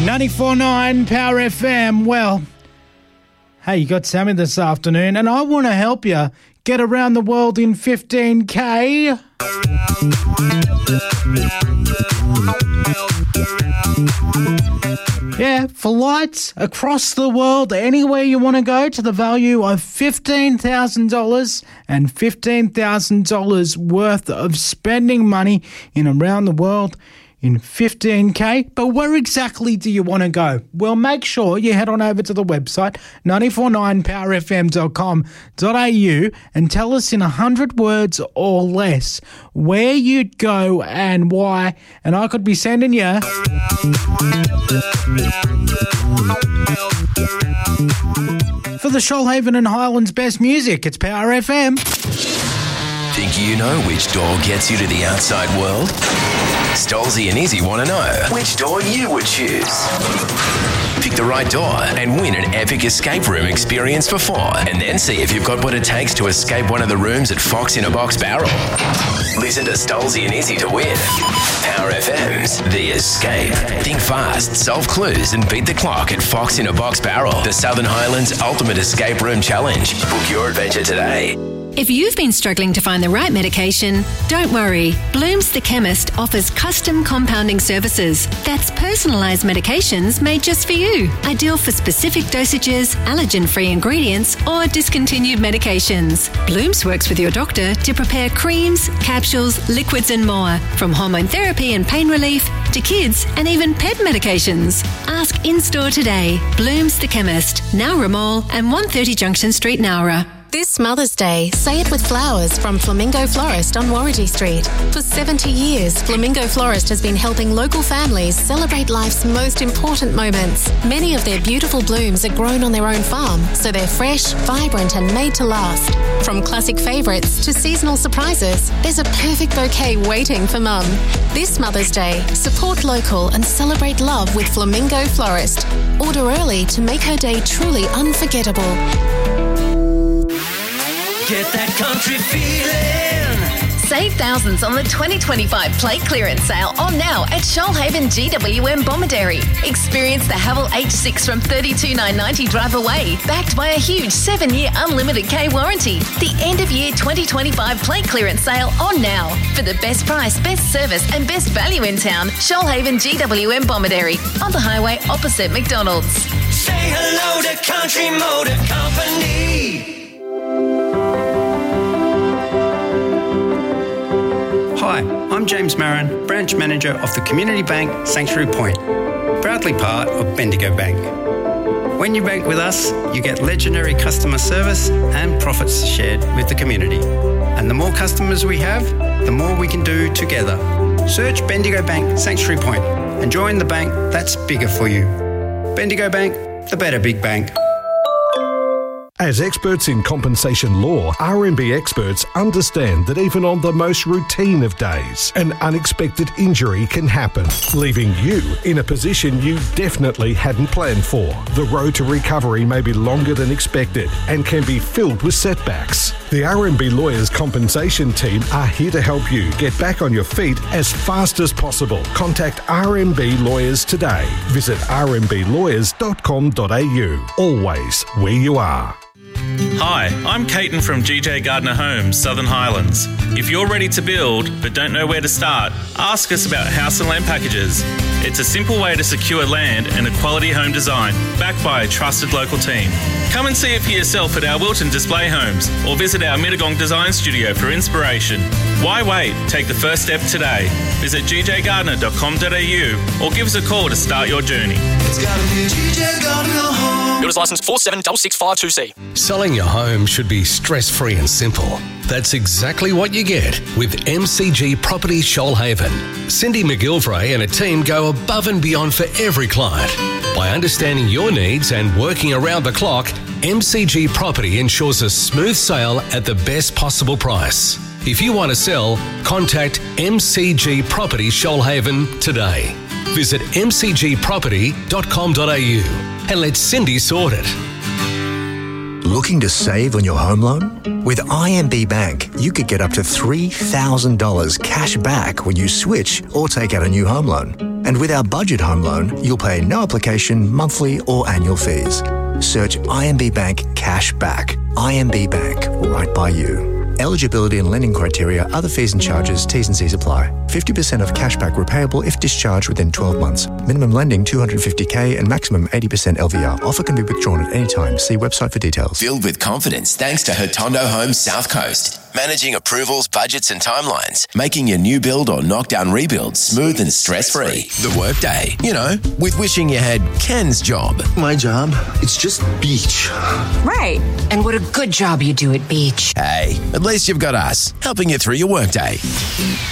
94.9 Power FM. Well, hey, you got Sammy this afternoon, and I want to help you get around the world in 15K. Yeah, flights across the world, anywhere you want to go, to the value of $15,000 and $15,000 worth of spending money in around the world in 15K. But where exactly do you want to go? Well, make sure you head on over to the website 949powerfm.com.au and tell us in 100 words or less where you'd go and why, and I could be sending you for the Shoalhaven and Highlands best music. It's Power FM. Think you know which door gets you to the outside world? Stolzy and Izzy want to know which door you would choose. Pick the right door and win an epic escape room experience for 4, and then see if you've got what it takes to escape one of the rooms at Fox in a Box Barrel. Listen to Stolzy and Izzy to win. Power FM's The Escape. Think fast, solve clues and beat the clock at Fox in a Box Barrel, the Southern Highlands Ultimate Escape Room Challenge. Book your adventure today. If you've been struggling to find the right medication, don't worry. Bloom's the Chemist offers custom compounding services. That's personalised medications made just for you. Ideal for specific dosages, allergen-free ingredients or discontinued medications. Bloom's works with your doctor to prepare creams, capsules, liquids and more. From hormone therapy and pain relief to kids and even pet medications. Ask in-store today. Bloom's the Chemist, Nowra Mall and 130 Junction Street, Nowra. This Mother's Day, say it with flowers from Flamingo Florist on Warranty Street. For 70 years, Flamingo Florist has been helping local families celebrate life's most important moments. Many of their beautiful blooms are grown on their own farm, so they're fresh, vibrant and made to last. From classic favourites to seasonal surprises, there's a perfect bouquet waiting for Mum. This Mother's Day, support local and celebrate love with Flamingo Florist. Order early to make her day truly unforgettable. Get that country feeling. Save thousands on the 2025 plate clearance sale on now at Shoalhaven GWM Bomaderry. Experience the Haval H6 from $32,990 drive away, backed by a huge 7-year unlimited K warranty. The end of year 2025 plate clearance sale on now. For the best price, best service and best value in town, Shoalhaven GWM Bomaderry on the highway opposite McDonald's. Say hello to Country Motor Company. Hi, I'm James Marin, Branch Manager of the Community Bank Sanctuary Point, proudly part of Bendigo Bank. When you bank with us, you get legendary customer service and profits shared with the community. And the more customers we have, the more we can do together. Search Bendigo Bank Sanctuary Point and join the bank that's bigger for you. Bendigo Bank, the better big bank. As experts in compensation law, RMB experts understand that even on the most routine of days, an unexpected injury can happen, leaving you in a position you definitely hadn't planned for. The road to recovery may be longer than expected and can be filled with setbacks. The RMB Lawyers Compensation Team are here to help you get back on your feet as fast as possible. Contact RMB Lawyers today. Visit rmblawyers.com.au. Always where you are. Hi, I'm Caton from GJ Gardner Homes, Southern Highlands. If you're ready to build but don't know where to start, ask us about house and land packages. It's a simple way to secure land and a quality home design backed by a trusted local team. Come and see it for yourself at our Wilton Display Homes or visit our Mittagong Design Studio for inspiration. Why wait? Take the first step today. Visit gjgardner.com.au or give us a call to start your journey. It's gotta be GJ Gardner Home. Builder's license 476652C. Selling your home should be stress-free and simple. That's exactly what you get with MCG Property Shoalhaven. Cindy McGilvray and a team go above and beyond for every client. By understanding your needs and working around the clock, MCG Property ensures a smooth sale at the best possible price. If you want to sell, contact MCG Property Shoalhaven today. Visit mcgproperty.com.au and let Cindy sort it. Looking to save on your home loan? With IMB Bank, you could get up to $3,000 cash back when you switch or take out a new home loan. And with our budget home loan, you'll pay no application, monthly or annual fees. Search IMB Bank Cash Back. IMB Bank, right by you. Eligibility and lending criteria, other fees and charges, T's and C's apply. 50% of cashback repayable if discharged within 12 months. Minimum lending $250K and maximum 80% LVR. Offer can be withdrawn at any time. See website for details. Filled with confidence thanks to Hotondo Homes South Coast. Managing approvals, budgets and timelines. Making your new build or knockdown rebuild smooth and stress-free. The workday. You know, with wishing you had Ken's job. My job? It's just beach. Right. And what a good job you do at beach. Hey, at least you've got us, helping you through your workday.